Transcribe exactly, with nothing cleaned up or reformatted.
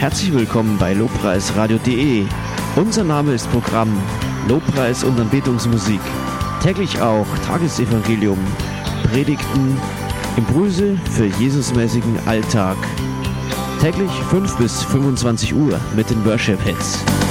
Herzlich willkommen bei lobpreisradio punkt de. Unser Name ist Programm Lobpreis und Anbetungsmusik. Täglich auch Tagesevangelium, Predigten, Impulse für Jesusmäßigen Alltag. Täglich fünf bis fünfundzwanzig Uhr mit den Worship Hits.